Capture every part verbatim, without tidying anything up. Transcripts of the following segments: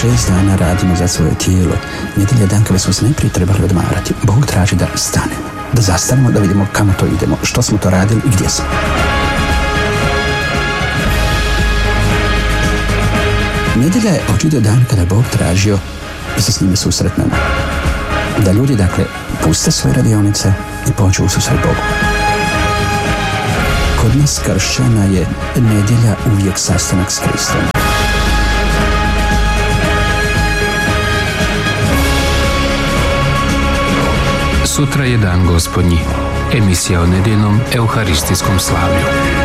šest dana radimo za svoje tijelo. Nedjelja je dan kada smo se najprije trebali odmarati. Bog traži da stanemo, da zastanemo, da vidimo kamo to idemo, što smo to radili i gdje smo. Nedjelja je očito dan kada Bog tražio da se s njime susretnemo. Da ljudi, dakle, puste svoje radionice i pođu u susret Bogu. Kod nas kršćana je nedjelja uvijek sastanak s Kristom. Sutra je dan Gospodnji. Emisija o nedjeljnom euharistijskom slavlju.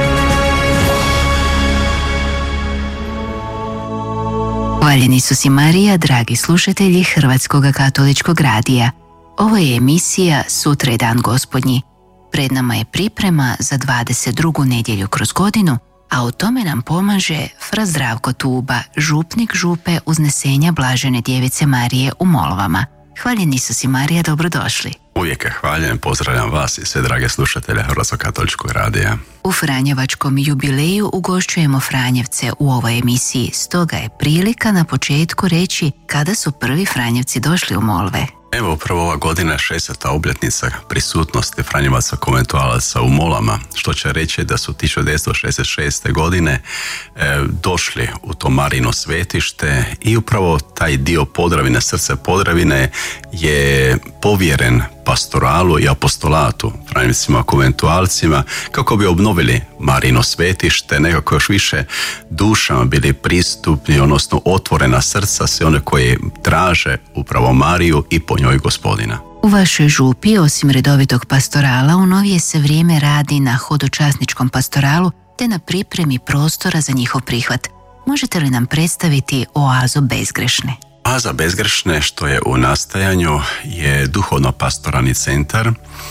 Hvaljeni Isus i Marija, dragi slušatelji Hrvatskog katoličkog radija. Ovo je emisija Sutra je dan Gospodnji. Pred nama je priprema za dvadeset drugu nedjelju kroz godinu, a u tome nam pomaže fra Zdravko Tuba, župnik župe Uznesenja Blažene Djevice Marije u Molovama. Hvaljeni Isus i Marija, dobrodošli. Uvijek je hvaljen, pozdravljam vas i sve drage slušatelje Hrvatskog katoličkog radija. U Franjevačkom jubileju ugošćujemo Franjevce u ovoj emisiji, stoga je prilika na početku reći kada su prvi Franjevci došli u Molve. Evo, upravo ova godina je šestdeseta obljetnica prisutnosti Franjevaca konventualaca u Molama, što će reći da su tisuću devetsto šezdeset šeste. godine e, došli u to Marino svetište i upravo taj dio Podravine, srce Podravine je povjeren pastoralu i apostolatu Franjevcima konventualcima kako bi obnovili Marino svetište, nekako još više dušama bili pristupni, odnosno otvorena srca sve one koji traže upravo Mariju i po njoj Gospodina. U vašoj župi, osim redovitog pastorala, u novije se vrijeme radi na hodočasničkom pastoralu te na pripremi prostora za njihov prihvat. Možete li nam predstaviti oazu Bezgrešne? Oaza Bezgrešne, što je u nastajanju, je duhovno-pastoralni centar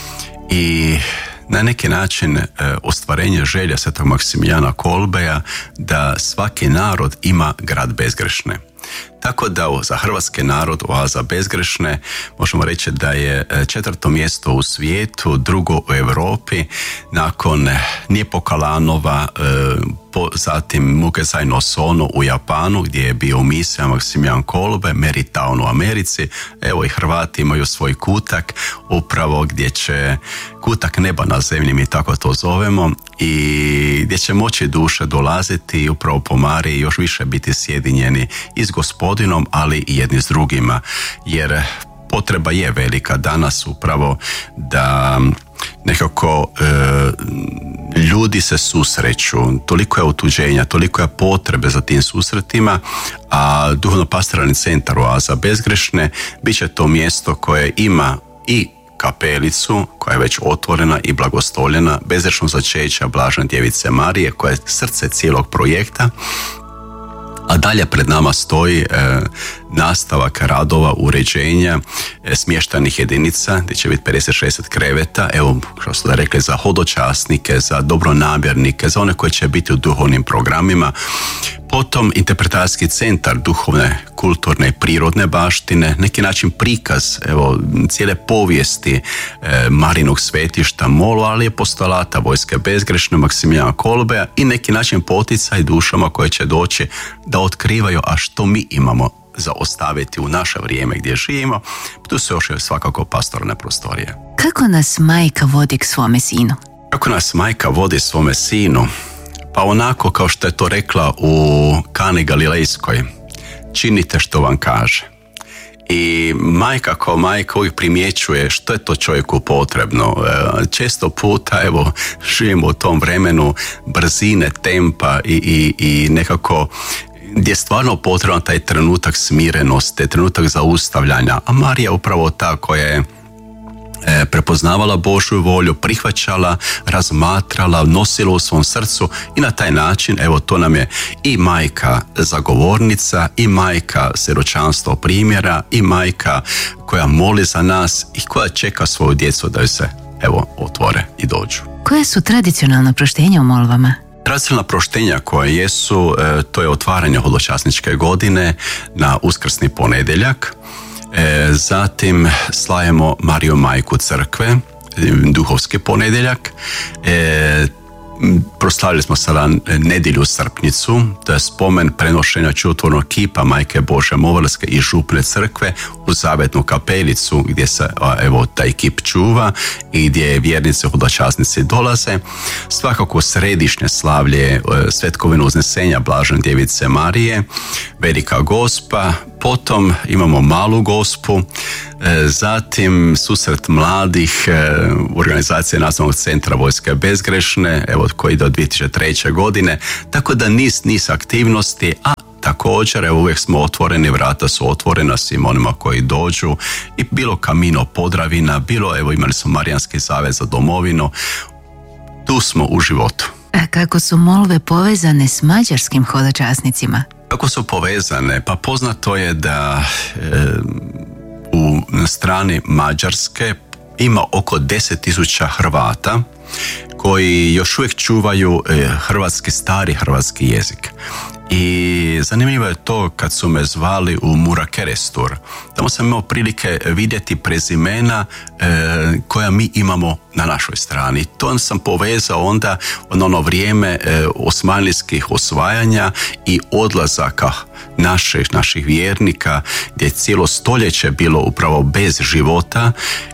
i na neki način e, ostvarenje želja svetog Maksimilijana Kolbeja da svaki narod ima grad Bezgrešne. Tako da za hrvatski narod oaza Bezgrešne možemo reći da je četvrto mjesto u svijetu, drugo u Europi, nakon Njepokalanova, po, zatim Mukezai no Sono u Japanu gdje je bio u misijama Maksimilijan Kolbe, Marytown u Americi. Evo i Hrvati imaju svoj kutak upravo gdje će kutak neba na zemlji, mi tako to zovemo, i gdje će moći duše dolaziti i upravo po Mariji još više biti sjedinjeni i s Gospodinom, ali i jedni s drugima, jer potreba je velika danas upravo da nekako e, ljudi se susreću, toliko je otuđenja, toliko je potrebe za tim susretima, a duhovno-pastoralni centar oaza Bezgrešne bit će to mjesto koje ima i kapelicu koja je već otvorena i blagostoljena, bezgrešnog začeća Blažene Djevice Marije, koja je srce cijelog projekta. A dalje pred nama stoji e, nastavak radova uređenja e, smještajnih jedinica gdje će biti pedeset šezdeset kreveta, evo što ste da rekli, za hodočasnike, za dobronamjernike, za one koji će biti u duhovnim programima. Potom interpretacijski centar duhovne, kulturne i prirodne baštine, neki način prikaz evo, cijele povijesti e, Marinog svetišta, Molu, ali i apostolata Vojske Bezgrešne, Maksimilijana Kolbeja i neki način poticaj dušama koje će doći da otkrivaju a što mi imamo za ostaviti u naše vrijeme gdje živimo. Tu su još svakako pastorne prostorije. Kako nas majka vodi k svome sinu? Kako nas majka vodi svome sinu? Pa onako kao što je to rekla u Kani Galilejskoj, činite što vam kaže. I majka kao majka uvijek primjećuje što je to čovjeku potrebno. Često puta, evo, živimo u tom vremenu brzine, tempa i, i, i nekako gdje je stvarno potreban taj trenutak smirenosti, trenutak zaustavljanja. A Marija upravo ta koja je prepoznavala Božju volju, prihvaćala, razmatrala, nosila u svom srcu i na taj način, evo, to nam je i majka zagovornica, i majka svjedočanstvo primjera, i majka koja moli za nas i koja čeka svoju djecu da joj se, evo, otvore i dođu. Koje su tradicionalna proštenja u molvama? Tradicionalna proštenja koje jesu, to je otvaranje hodočasničke godine na uskrsni ponedjeljak. E, zatim slavimo Mariju majku crkve, duhovski ponedjeljak. E, proslavili smo sada nedjelju Srpnjicu, to je spomen prenošenja čudotvornog kipa Majke Božje Movarske i župne crkve u zavetnu kapelicu gdje se evo taj kip čuva i gdje vjernici hodočasnici dolaze. Svakako središnje slavlje svetkovinu uznesenja Blažene Djevice Marije, Velika Gospa, potom imamo Malu Gospu, zatim susret mladih organizacije Nacionalnog centra Vojske bezgrešne, evo koji do dvije tisuće treće. godine, tako da niz, niz aktivnosti, a također evo uvijek smo otvoreni, vrata su otvorena svim onima koji dođu i bilo Kamino Podravina, bilo evo imali smo Marijanski savez za domovinu, tu smo u životu. A kako su molve povezane s mađarskim hodočasnicima? Kako su povezane? Pa poznato je da e, u na strani Mađarske ima oko deset tisuća Hrvata koji još uvijek čuvaju e, hrvatski, stari hrvatski jezik. I zanimljivo je to kad su me zvali u Murakerestur. Tamo sam imao prilike vidjeti prezimena e, koja mi imamo na našoj strani. To sam povezao onda na ono vrijeme e, osmanlijskih osvajanja i odlazaka naših, naših vjernika gdje je cijelo stoljeće bilo upravo bez života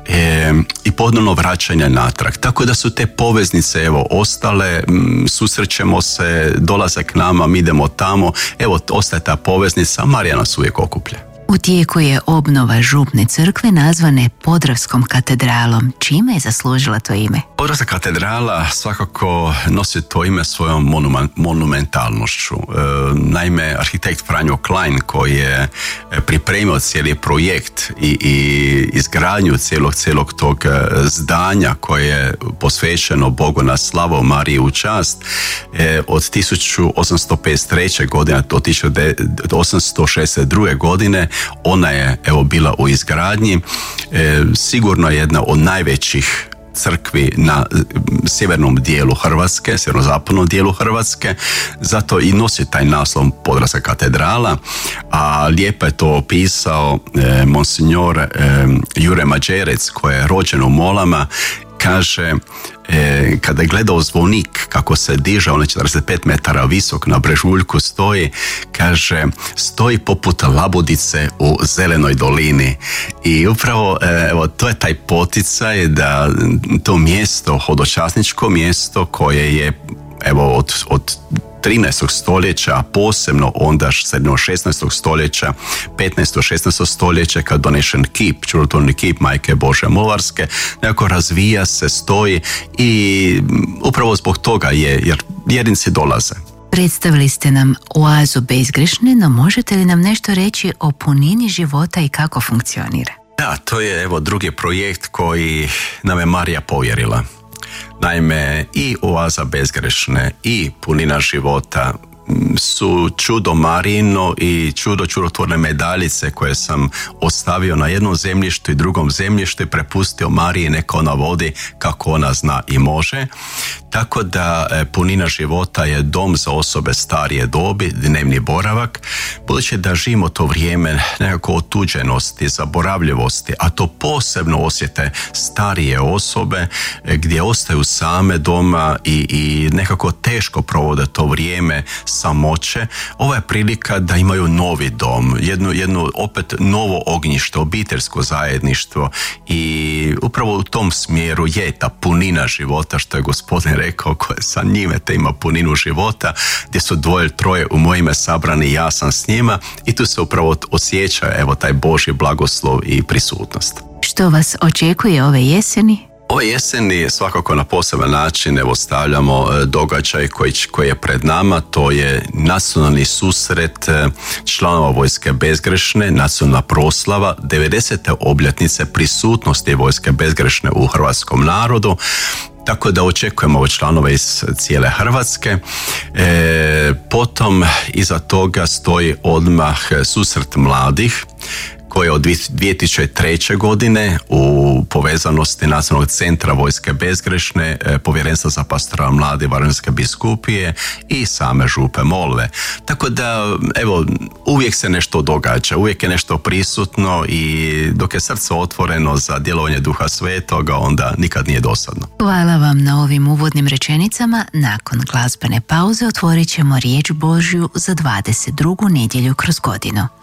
e, i ponovno vraćanje natrag. Tako da su te poveznice evo ostale, m, susrećemo se, dolaze k nama, mi idemo tamo, evo ostaje ta poveznica, Marija nas uvijek okuplja. U tijeku je obnova župne crkve nazvane Podravskom katedralom. Čime je zaslužila to ime? Podravska katedrala svakako nosi to ime svojom monumen, monumentalnošću. E, naime, arhitekt Franjo Klein koji je pripremio cijeli projekt i, i izgradnju cijelog, cijelog tog zdanja koje je posvećeno Bogu na slavu, Mariji u čast, e, od tisuću osamsto pedeset treće. godine do tisuću osamsto šezdeset druge. godine ona je evo bila u izgradnji, e, sigurno je jedna od najvećih crkvi na sjevernom dijelu Hrvatske, sjeverozapadnom dijelu Hrvatske, zato i nosi taj naslov Podravska katedrala, a lijepo je to opisao e, monsignor e, Jure Mađerec koji je rođen u Molama. Kaže, e, kada je gledao zvonik kako se diže, on je četrdeset pet metara visok, na brežuljku stoji, kaže, stoji poput labudice u zelenoj dolini. I upravo e, evo, to je taj poticaj da to mjesto, hodočasničko mjesto koje je evo od, od trinaestog stoljeća, a posebno onda srednjeg šesnaestog stoljeća, petnaestog šesnaestog stoljeća kad donešen kip, čudotvorni kip Majke Božje Movarske, nekako razvija se, stoji i upravo zbog toga je, jer vjernici dolaze. Predstavili ste nam oazu bezgrešne, no možete li nam nešto reći o punini života i kako funkcionira? Da, to je evo drugi projekt koji nam je Marija povjerila. Naime, i oaza bezgrešne i punina života su čudo Marino i čudo čudotvorne medaljice koje sam ostavio na jednom zemljištu i drugom zemljištu i prepustio Mariji neka ona vodi kako ona zna i može. Tako da punina života je dom za osobe starije dobi, dnevni boravak, budući da živimo to vrijeme nekako otuđenosti, zaboravljivosti, a to posebno osjete starije osobe gdje ostaju same doma i, i nekako teško provode to vrijeme samoće. Ovo je prilika da imaju novi dom, jedno, jedno opet novo ognjište, obiteljsko zajedništvo i upravo u tom smjeru je ta punina života što je gospodin rekao, koje sa njime te ima puninu života, gdje su dvoje troje u moje ime sabrani, ja sam s njima i tu se upravo osjeća evo taj Božji blagoslov i prisutnost. Što vas očekuje ove jeseni? Ove jeseni svakako na poseban način evo stavljamo događaj koji, koji je pred nama, to je nacionalni susret članova Vojske bezgrešne, nacionalna proslava devedesete obljetnice prisutnosti Vojske bezgrešne u hrvatskom narodu. Tako da očekujemo ove članove iz cijele Hrvatske. E, potom iza toga stoji odmah susret mladih koje od dvije tisuće treće. godine u povezanosti Nacionalnog centra Vojske bezgrešne, Povjerenstva za pastoral mlade Varaždinske biskupije i same župe Molve. Tako da, evo, uvijek se nešto događa, uvijek je nešto prisutno i dok je srce otvoreno za djelovanje Duha Svetoga, onda nikad nije dosadno. Hvala vam na ovim uvodnim rečenicama. Nakon glazbene pauze otvorit ćemo riječ Božju za dvadeset drugu nedjelju kroz godinu.